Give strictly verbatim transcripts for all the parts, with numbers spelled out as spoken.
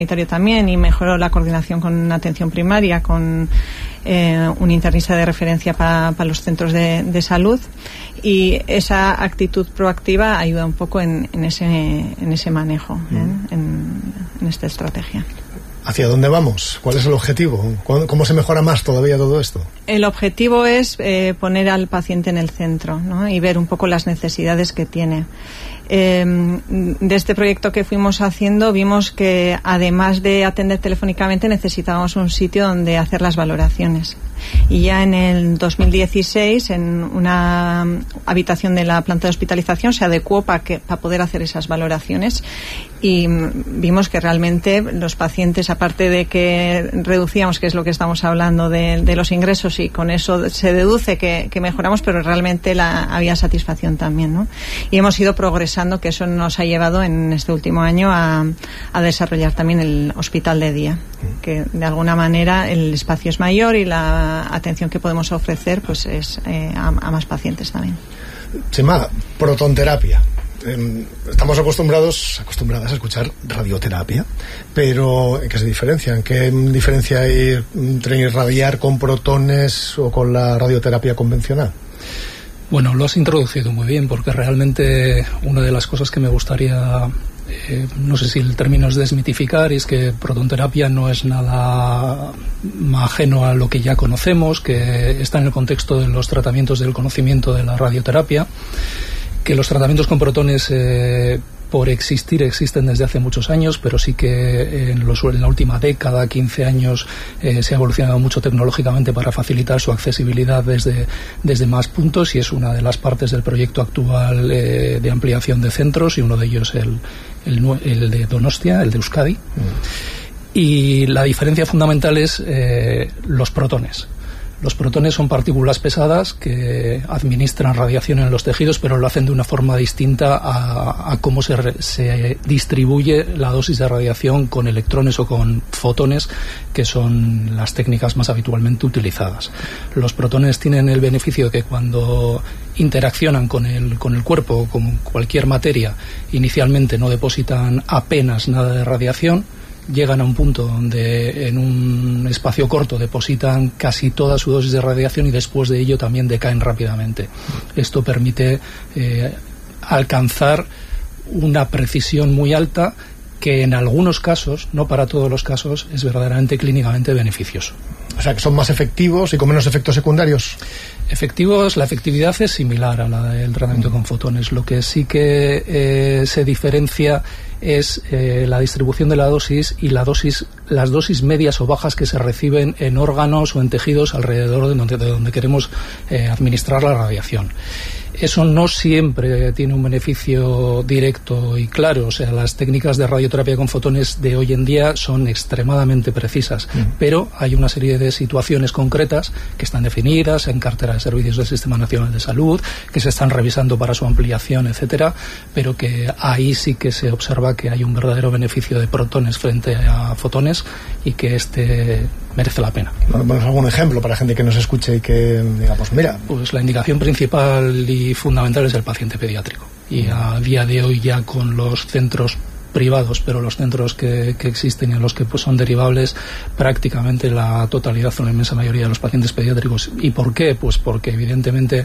también, y mejoró la coordinación con atención primaria, con eh, un internista de referencia para pa los centros de, de salud, y esa actitud proactiva ayuda un poco en, en ese en ese manejo, mm. ¿eh? en, en esta estrategia. ¿Hacia dónde vamos? ¿Cuál es el objetivo? ¿Cómo se mejora más todavía todo esto? El objetivo es eh, poner al paciente en el centro, ¿no? Y ver un poco las necesidades que tiene. Eh, de este proyecto que fuimos haciendo vimos que además de atender telefónicamente necesitábamos un sitio donde hacer las valoraciones, y ya en el dos mil dieciséis en una habitación de la planta de hospitalización se adecuó para que para poder hacer esas valoraciones, y vimos que realmente los pacientes, aparte de que reducíamos, que es lo que estamos hablando de, de los ingresos, y con eso se deduce que, que mejoramos, pero realmente la, había satisfacción también, ¿no? Y hemos ido progresando, que eso nos ha llevado en este último año a, a desarrollar también el hospital de día, que de alguna manera el espacio es mayor y la atención que podemos ofrecer pues es eh, a, a más pacientes también. Chema, protonterapia. Eh, estamos acostumbrados acostumbradas a escuchar radioterapia, pero ¿en qué se diferencia? ¿En qué diferencia hay entre irradiar con protones o con la radioterapia convencional? Bueno, lo has introducido muy bien, porque realmente una de las cosas que me gustaría, eh, no sé si el término es desmitificar, es que protonterapia no es nada ajeno a lo que ya conocemos, que está en el contexto de los tratamientos del conocimiento de la radioterapia, que los tratamientos con protones eh, por existir existen desde hace muchos años, pero sí que en, los, en la última década, quince años, eh, se ha evolucionado mucho tecnológicamente para facilitar su accesibilidad desde, desde más puntos, y es una de las partes del proyecto actual eh, de ampliación de centros, y uno de ellos el, el, el de Donostia, el de Euskadi. Mm. Y la diferencia fundamental es eh, los protones. Los protones son partículas pesadas que administran radiación en los tejidos, pero lo hacen de una forma distinta a, a cómo se, re, se distribuye la dosis de radiación con electrones o con fotones, que son las técnicas más habitualmente utilizadas. Los protones tienen el beneficio de que cuando interaccionan con el, con el cuerpo o con cualquier materia, inicialmente no depositan apenas nada de radiación, llegan a un punto donde en un espacio corto depositan casi toda su dosis de radiación, y después de ello también decaen rápidamente. Esto permite eh, alcanzar una precisión muy alta, que en algunos casos, no para todos los casos, es verdaderamente clínicamente beneficioso. O sea, que son más efectivos y con menos efectos secundarios. Efectivos, la efectividad es similar a la del tratamiento con fotones. Lo que sí que eh, se diferencia es eh, la distribución de la dosis y la dosis, las dosis medias o bajas que se reciben en órganos o en tejidos alrededor de donde, de donde queremos eh, administrar la radiación. Eso no siempre tiene un beneficio directo y claro. O sea, las técnicas de radioterapia con fotones de hoy en día son extremadamente precisas, mm. pero hay una serie de situaciones concretas que están definidas en cartera de servicios del Sistema Nacional de Salud, que se están revisando para su ampliación, etcétera, pero que ahí sí que se observa que hay un verdadero beneficio de protones frente a fotones, y que este merece la pena. Bueno, algún ejemplo para gente que nos escuche y que diga, pues mira. Pues la indicación principal y fundamental es el paciente pediátrico, y a día de hoy ya con los centros privados, pero los centros que, que existen y en los que pues, son derivables prácticamente la totalidad o la inmensa mayoría de los pacientes pediátricos. ¿Y por qué? Pues porque evidentemente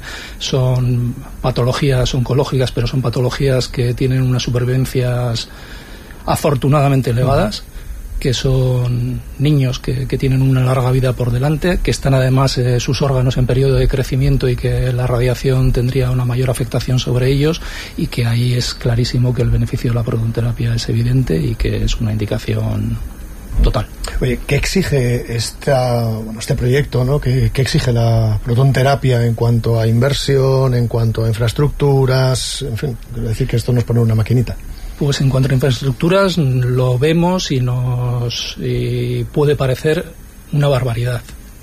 son patologías oncológicas, pero son patologías que tienen unas supervivencias afortunadamente elevadas, que son niños que, que tienen una larga vida por delante, que están además eh, sus órganos en periodo de crecimiento y que la radiación tendría una mayor afectación sobre ellos, y que ahí es clarísimo que el beneficio de la protonterapia es evidente y que es una indicación total. Oye, ¿qué exige esta, bueno, este proyecto, ¿no? ¿Qué, qué exige la protonterapia en cuanto a inversión, en cuanto a infraestructuras? En fin, quiero decir que esto nos pone una maquinita. Pues en cuanto a infraestructuras lo vemos y nos y puede parecer una barbaridad,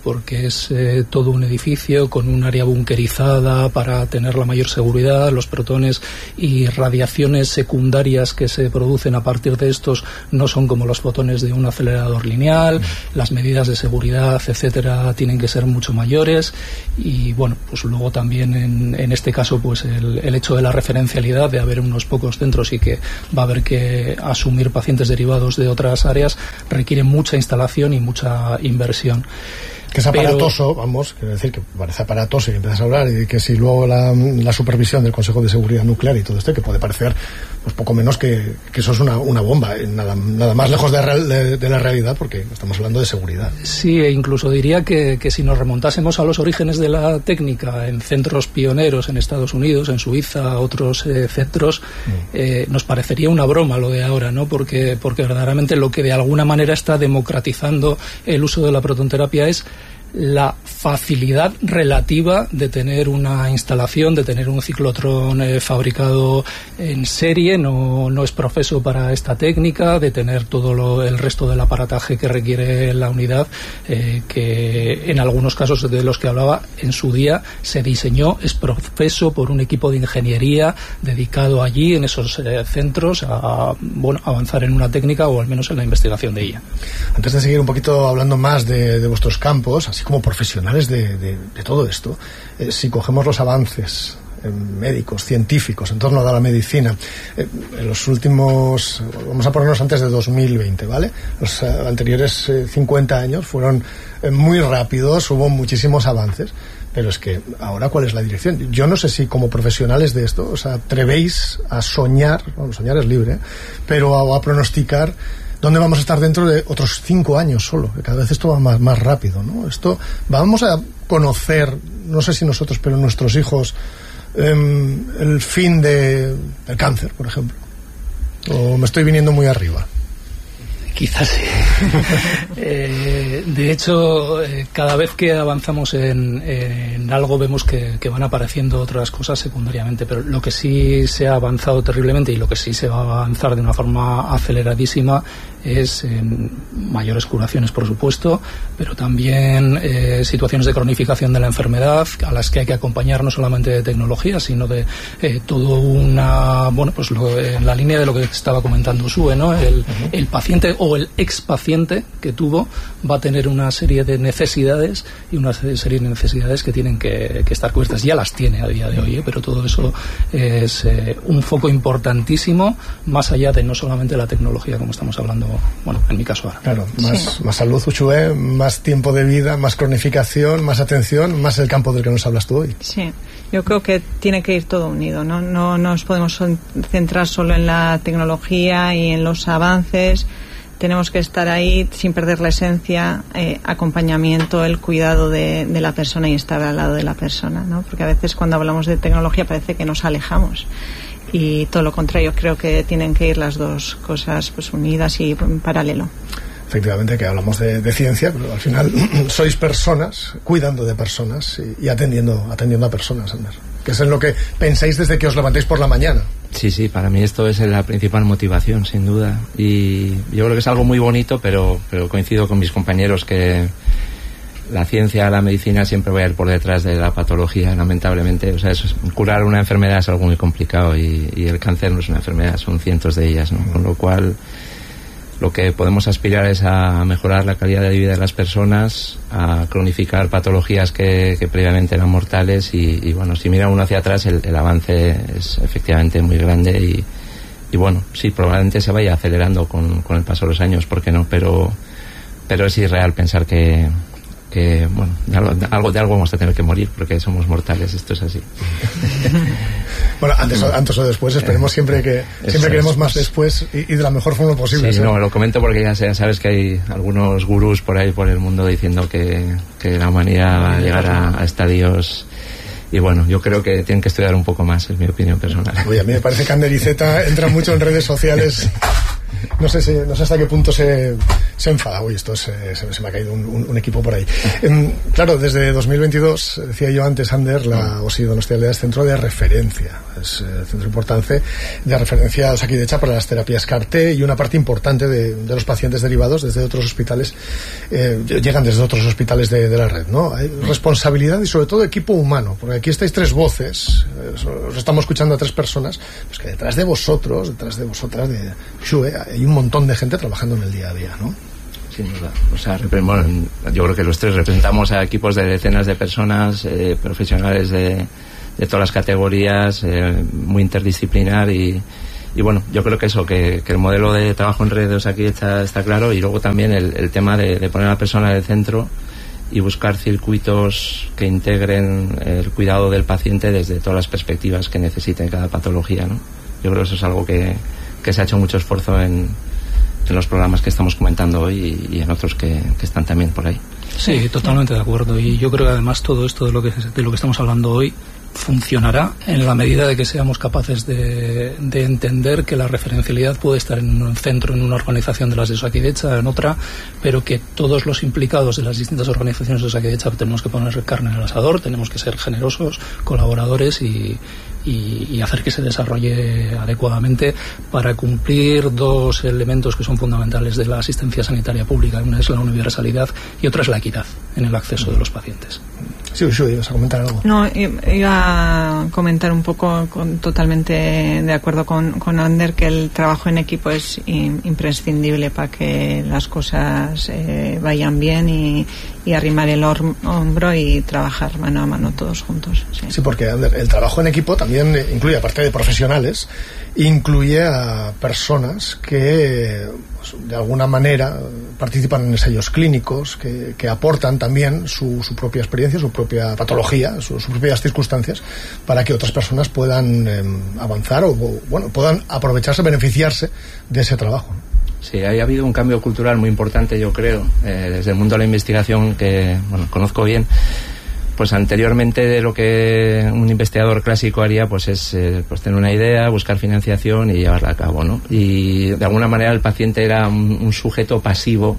porque es eh, todo un edificio con un área bunkerizada para tener la mayor seguridad. Los protones y radiaciones secundarias que se producen a partir de estos no son como los fotones de un acelerador lineal. Las medidas de seguridad, etcétera, tienen que ser mucho mayores. Y bueno, pues luego también en, en este caso, pues el, el hecho de la referencialidad, de haber unos pocos centros y que va a haber que asumir pacientes derivados de otras áreas, requiere mucha instalación y mucha inversión. Que es aparatoso, pero, vamos, quiero decir que parece aparatoso y empiezas a hablar y que si luego la, la supervisión del Consejo de Seguridad Nuclear y todo esto, que puede parecer pues poco menos que, que eso es una, una bomba, nada, nada más lejos de, de, de la realidad, porque estamos hablando de seguridad. Sí, e incluso diría que, que si nos remontásemos a los orígenes de la técnica en centros pioneros en Estados Unidos, en Suiza, otros eh, centros, mm. eh, nos parecería una broma lo de ahora, ¿no? Porque, porque verdaderamente lo que de alguna manera está democratizando el uso de la protonterapia es la facilidad relativa de tener una instalación, de tener un ciclotrón eh, fabricado en serie, no, no es profeso para esta técnica, de tener todo lo, el resto del aparataje que requiere la unidad, eh, que en algunos casos de los que hablaba en su día se diseñó, es profeso por un equipo de ingeniería dedicado allí en esos eh, centros a bueno, avanzar en una técnica o al menos en la investigación de ella. Antes de seguir un poquito hablando más de, de vuestros campos, así como profesionales de, de, de todo esto, eh, si cogemos los avances eh, médicos, científicos en torno a la medicina, eh, en los últimos, vamos a ponernos antes de dos mil veinte, ¿vale? Los eh, anteriores eh, cincuenta años fueron eh, muy rápidos, hubo muchísimos avances, pero es que ahora, ¿cuál es la dirección? Yo no sé si como profesionales de esto os atrevéis a soñar, bueno, soñar es libre, ¿eh? pero a, a pronosticar ¿dónde vamos a estar dentro de otros cinco años solo? Que cada vez esto va más, más rápido, ¿no? Esto, vamos a conocer, no sé si nosotros, pero nuestros hijos, eh, el fin de, del cáncer, por ejemplo. O me estoy viniendo muy arriba. Quizás sí. eh, de hecho, eh, cada vez que avanzamos en, en algo vemos que, que van apareciendo otras cosas secundariamente, pero lo que sí se ha avanzado terriblemente y lo que sí se va a avanzar de una forma aceleradísima es en mayores curaciones, por supuesto, pero también eh, situaciones de cronificación de la enfermedad a las que hay que acompañar no solamente de tecnología, sino de eh, todo una, bueno, pues lo, en la línea de lo que estaba comentando Sue, ¿no? El, uh-huh. el paciente o el expaciente que tuvo va a tener una serie de necesidades y una serie de necesidades que tienen que, que estar cubiertas. Ya las tiene a día de hoy, ¿eh? Pero todo eso es eh, un foco importantísimo, más allá de no solamente la tecnología, como estamos hablando, bueno, en mi caso ahora. Claro, más, sí. más salud, Uxue, más tiempo de vida, más cronificación, más atención, más el campo del que nos hablas tú hoy. Sí, yo creo que tiene que ir todo unido, ¿no? No nos podemos centrar solo en la tecnología y en los avances. Tenemos que estar ahí sin perder la esencia, eh, acompañamiento, el cuidado de, de la persona y estar al lado de la persona, ¿no? Porque a veces cuando hablamos de tecnología parece que nos alejamos y todo lo contrario, creo que tienen que ir las dos cosas pues unidas y en paralelo. Efectivamente, que hablamos de, de ciencia, pero al final sois personas, cuidando de personas y, y atendiendo, atendiendo a personas, Ander, que es en lo que pensáis desde que os levantáis por la mañana. Sí, sí, para mí esto es la principal motivación, sin duda. Y yo creo que es algo muy bonito, pero, pero coincido con mis compañeros que la ciencia, la medicina siempre va a ir por detrás de la patología, lamentablemente. O sea, eso es, curar una enfermedad es algo muy complicado y, y el cáncer no es una enfermedad, son cientos de ellas, ¿no? Con lo cual, lo que podemos aspirar es a mejorar la calidad de vida de las personas, a cronificar patologías que, que previamente eran mortales y, y bueno, si mira uno hacia atrás el, el avance es efectivamente muy grande y, y bueno, sí, probablemente se vaya acelerando con, con el paso de los años, ¿por qué no? Pero, pero es irreal pensar que, que bueno, de algo, de algo de algo vamos a tener que morir porque somos mortales, esto es así. Bueno, antes o, antes o después, esperemos siempre que siempre queremos más después y, y de la mejor forma posible. Sí, ¿sí? No, lo comento porque ya, ya sabes que hay algunos gurús por ahí por el mundo diciendo que, que la humanidad va a llegar a, a estadios. Y bueno, yo creo que tienen que estudiar un poco más, es mi opinión personal. Oye, a mí me parece que Ander y Zeta entran mucho en redes sociales no sé, si, no sé hasta qué punto se, se enfada. Uy, esto se, se, se me ha caído un, un, un equipo por ahí. Eh, claro, desde dos mil veintidós, decía yo antes, Ander, la O S I Donostialdea es centro de referencia. Es eh, centro importante de referencia a Osakidetza para las terapias C A R T, y una parte importante de, de los pacientes derivados desde otros hospitales eh, llegan desde otros hospitales de, de la red, ¿no? Hay responsabilidad y sobre todo equipo humano, porque aquí estáis tres voces, eh, os estamos escuchando a tres personas, pues que detrás de vosotros, detrás de vosotras, de Xue, hay un montón de gente trabajando en el día a día, ¿no? Sin duda. O sea, bueno, yo creo que los tres representamos a equipos de decenas de personas, eh, profesionales de, de todas las categorías, eh, muy interdisciplinar, y, y bueno, yo creo que eso, que, que el modelo de trabajo en red de Osakidetza está claro, y luego también el, el tema de, de poner a la persona en el centro y buscar circuitos que integren el cuidado del paciente desde todas las perspectivas que necesite cada patología, ¿no? Yo creo que eso es algo que, que se ha hecho mucho esfuerzo en, en los programas que estamos comentando hoy, y, y en otros que, que están también por ahí. Sí, totalmente de acuerdo. Y yo creo que además todo esto de lo que, de lo que estamos hablando hoy funcionará en la medida de que seamos capaces de, de entender que la referencialidad puede estar en un centro, en una organización de las de Osakidetza, en otra, pero que todos los implicados de las distintas organizaciones de Osakidetza tenemos que poner carne en el asador, tenemos que ser generosos, colaboradores y, y, y hacer que se desarrolle adecuadamente para cumplir dos elementos que son fundamentales de la asistencia sanitaria pública. Una es la universalidad y otra es la equidad en el acceso de los pacientes. Sí, sí, ibas a comentar algo. No, iba a comentar un poco, con, totalmente de acuerdo con, con Ander, que el trabajo en equipo es in, imprescindible para que las cosas eh, vayan bien, y, y arrimar el or, hombro y trabajar mano a mano todos juntos. Sí, sí, porque Ander, el trabajo en equipo también incluye, aparte de profesionales, incluye a personas que pues, de alguna manera participan en ensayos clínicos, que, que aportan también su, su propia experiencia, su propia patología, su, sus propias circunstancias, para que otras personas puedan eh, avanzar o, o bueno, puedan aprovecharse, beneficiarse de ese trabajo, ¿no? Sí, ha habido un cambio cultural muy importante, yo creo, eh, desde el mundo de la investigación, que bueno, conozco bien. Pues anteriormente, de lo que un investigador clásico haría, pues es eh, pues tener una idea, buscar financiación y llevarla a cabo, ¿no? Y de alguna manera el paciente era un, un sujeto pasivo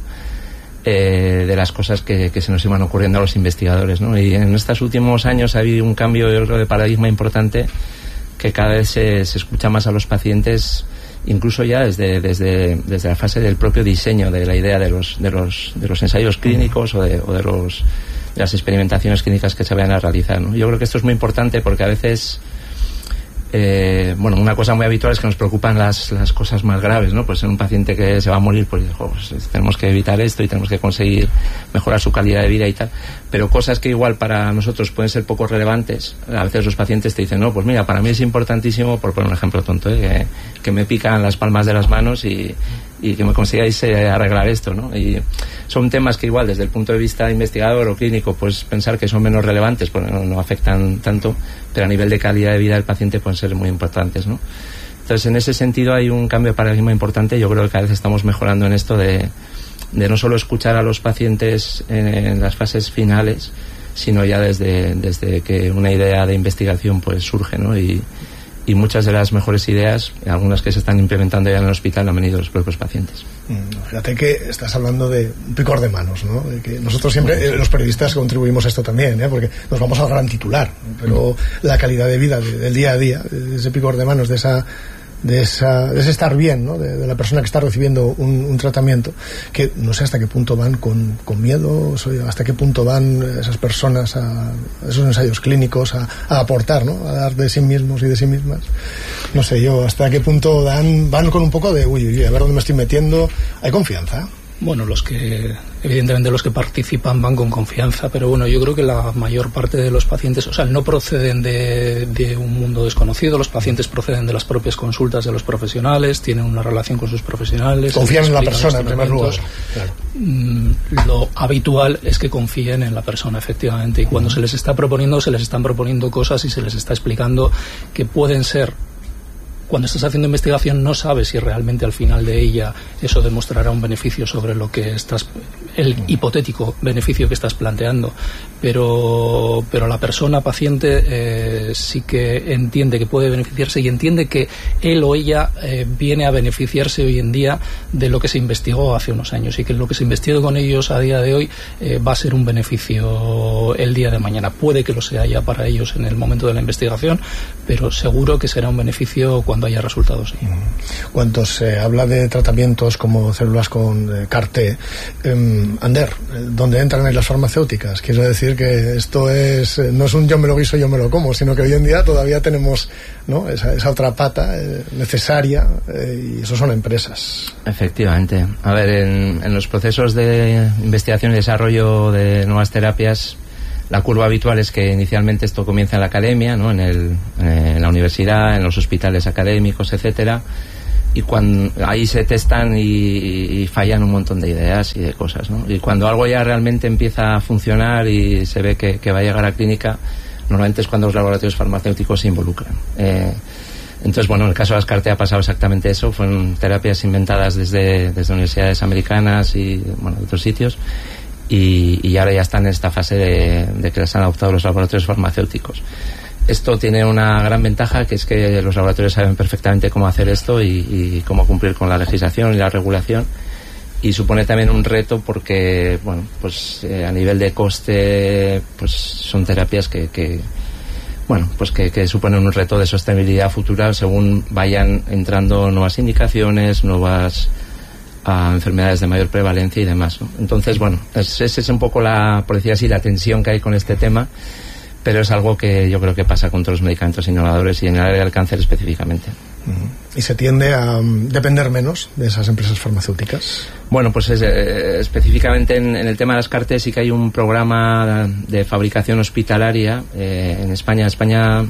eh, de las cosas que, que se nos iban ocurriendo a los investigadores, ¿no? Y en estos últimos años ha habido un cambio, yo creo, de paradigma importante, que cada vez se, se escucha más a los pacientes, incluso ya desde, desde, desde la fase del propio diseño de la idea de los, de los, de los ensayos clínicos o de, o de los de las experimentaciones clínicas que se vayan a realizar, ¿no? Yo creo que esto es muy importante, porque a veces eh, bueno, una cosa muy habitual es que nos preocupan las, las cosas más graves, ¿no? Pues en un paciente que se va a morir, pues, jo, pues tenemos que evitar esto y tenemos que conseguir mejorar su calidad de vida y tal, pero cosas que igual para nosotros pueden ser poco relevantes, a veces los pacientes te dicen, no, pues mira, para mí es importantísimo, por poner un ejemplo tonto, ¿eh? que, que me pican las palmas de las manos y y que me consigáis eh, arreglar esto, ¿no? Y son temas que igual desde el punto de vista investigador o clínico, pues pensar que son menos relevantes, porque no, no afectan tanto, pero a nivel de calidad de vida del paciente pueden ser muy importantes, ¿no? Entonces, en ese sentido hay un cambio de paradigma importante. Yo creo que cada vez estamos mejorando en esto de, de no solo escuchar a los pacientes en, en las fases finales, sino ya desde, desde que una idea de investigación pues surge, ¿no? Y y muchas de las mejores ideas, algunas que se están implementando ya en el hospital, han venido de los propios pacientes. Mm, fíjate que estás hablando de un picor de manos, ¿no? De que nosotros siempre, eh, los periodistas, contribuimos a esto también, ¿eh? Porque nos vamos al gran titular, pero mm. la calidad de vida de, del día a día, de ese picor de manos, de esa de esa de ese estar bien, ¿no? De, de la persona que está recibiendo un, un tratamiento, que no sé hasta qué punto van con, con miedo, hasta qué punto van esas personas a, a esos ensayos clínicos a, a aportar, ¿no? A dar de sí mismos y de sí mismas. No sé yo hasta qué punto dan van con un poco de uy, uy, a ver dónde me estoy metiendo. ¿Hay confianza? Bueno, los que, evidentemente los que participan van con confianza, pero bueno, yo creo que la mayor parte de los pacientes, o sea, no proceden de, de un mundo desconocido, los pacientes proceden de las propias consultas de los profesionales, tienen una relación con sus profesionales. Confían en la persona, en primer lugar. Claro. Lo habitual es que confíen en la persona, efectivamente, y cuando uh-huh. se les está proponiendo, se les están proponiendo cosas y se les está explicando que pueden ser. Cuando estás haciendo investigación no sabes si realmente al final de ella eso demostrará un beneficio sobre lo que estás el hipotético beneficio que estás planteando, pero pero la persona paciente eh, sí que entiende que puede beneficiarse y entiende que él o ella eh, viene a beneficiarse hoy en día de lo que se investigó hace unos años, y que lo que se investigó con ellos a día de hoy eh, va a ser un beneficio el día de mañana. Puede que lo sea ya para ellos en el momento de la investigación, pero seguro que será un beneficio cuando haya resultados. Sí. Cuando se habla de tratamientos como células con eh, C A R T, eh, Ander, ¿dónde entran ahí las farmacéuticas? Quiero decir que esto es no es un yo me lo guiso, yo me lo como, sino que hoy en día todavía tenemos, ¿no?, esa, esa otra pata eh, necesaria, eh, y eso son empresas. Efectivamente. A ver, en, en los procesos de investigación y desarrollo de nuevas terapias, la curva habitual es que inicialmente esto comienza en la academia, ¿no?, en, el, en la universidad, en los hospitales académicos, etcétera, y cuando ahí se testan y, y fallan un montón de ideas y de cosas, ¿no? Y cuando algo ya realmente empieza a funcionar y se ve que, que va a llegar a clínica, normalmente es cuando los laboratorios farmacéuticos se involucran. Eh, entonces, bueno, en el caso de las C A R T ha pasado exactamente eso. Fueron terapias inventadas desde, desde universidades americanas y, bueno, de otros sitios, y, y ahora ya están en esta fase de, de que las han adoptado los laboratorios farmacéuticos. Esto tiene una gran ventaja, que es que los laboratorios saben perfectamente cómo hacer esto y, y cómo cumplir con la legislación y la regulación, y supone también un reto porque, bueno, pues eh, a nivel de coste, pues son terapias que, que bueno, pues que, que suponen un reto de sostenibilidad futura según vayan entrando nuevas indicaciones, nuevas a enfermedades de mayor prevalencia y demás, ¿no? Entonces, bueno, esa es, es un poco la, por decir así, la tensión que hay con este tema, pero es algo que yo creo que pasa con todos los medicamentos innovadores y en el área del cáncer específicamente. ¿Y se tiende a um, depender menos de esas empresas farmacéuticas? Bueno, pues es, eh, específicamente en, en el tema de las C A R T sí que hay un programa de fabricación hospitalaria eh, en España. España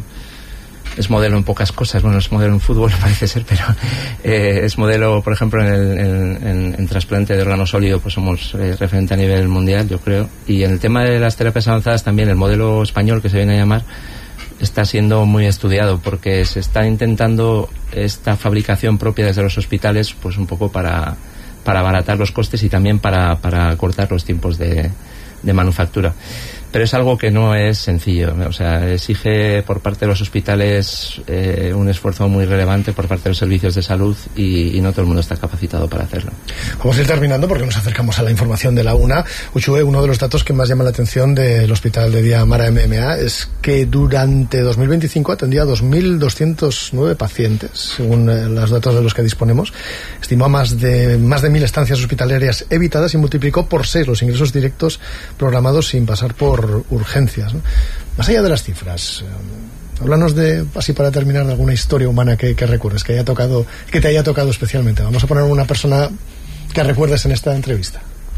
es modelo en pocas cosas, bueno, es modelo en fútbol parece ser, pero eh, es modelo, por ejemplo, en, el, en, en, en trasplante de órgano sólido, pues somos eh, referente a nivel mundial, yo creo. Y en el tema de las terapias avanzadas también, el modelo español, que se viene a llamar, está siendo muy estudiado, porque se está intentando esta fabricación propia desde los hospitales, pues un poco para, para abaratar los costes y también para, para cortar los tiempos de, de manufactura. Pero es algo que no es sencillo, o sea, exige por parte de los hospitales eh, un esfuerzo muy relevante por parte de los servicios de salud y, y no todo el mundo está capacitado para hacerlo. Vamos a ir terminando porque nos acercamos a la información de la una. Uchue, uno de los datos que más llama la atención del Hospital de Día Mara M M A es que durante dos mil veinticinco atendía a dos mil doscientos nueve pacientes, según eh, los datos de los que disponemos. Estimó a más de, más de mil estancias hospitalarias evitadas y multiplicó por seis los ingresos directos programados sin pasar por urgencias, ¿no? Más allá de las cifras, eh, háblanos de, así para terminar, de alguna historia humana que, que recuerdes, que haya tocado, que te haya tocado especialmente. Vamos a poner una persona que recuerdes en esta entrevista.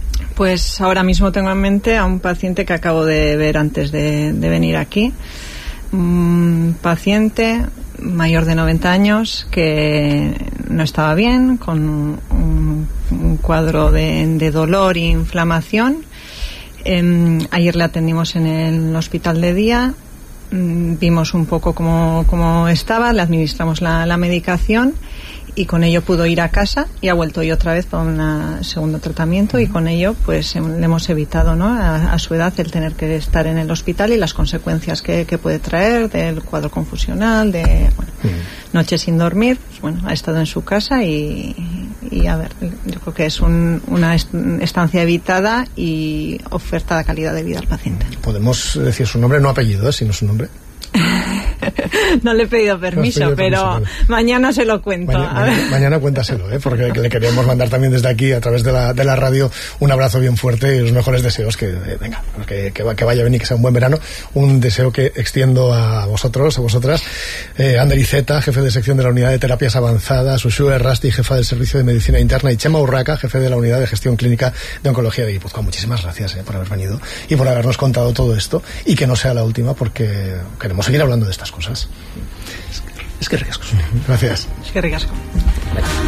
Pues ahora mismo tengo en mente a un paciente que acabo de ver antes de, de venir aquí. Un paciente mayor de noventa años que no estaba bien, con un, un cuadro de, de dolor e inflamación. Eh, ayer le atendimos en el hospital de día, mm, vimos un poco cómo, cómo estaba, le administramos la, la medicación y con ello pudo ir a casa y ha vuelto hoy otra vez para un segundo tratamiento, y con ello pues le hemos evitado, ¿no?, a, a su edad el tener que estar en el hospital y las consecuencias que, que puede traer del cuadro confusional, de bueno, mm. noches sin dormir. Pues bueno, ha estado en su casa y, y a ver, yo creo que es un, una estancia evitada y oferta de calidad de vida al paciente. Podemos decir su nombre, no apellido, ¿eh?, sino su nombre. No le he pedido permiso, no pedido pero permiso, vale. Mañana se lo cuento. Mañana, mañana, mañana cuéntaselo, ¿eh? Porque le queríamos mandar también desde aquí, a través de la, de la radio, un abrazo bien fuerte y los mejores deseos. Que eh, venga, que, que, que vaya bien y que sea un buen verano. Un deseo que extiendo a vosotros, a vosotras. Eh, Ander Iceta, jefe de sección de la unidad de terapias avanzadas, Uxue Rasti, jefa del servicio de medicina interna, y Chema Urraca, jefe de la unidad de gestión clínica de oncología de Guipúzcoa. Muchísimas gracias eh, por haber venido y por habernos contado todo esto, y que no sea la última, porque queremos seguir hablando de estas cosas. Es que ricasco. Gracias. Es que ricasco.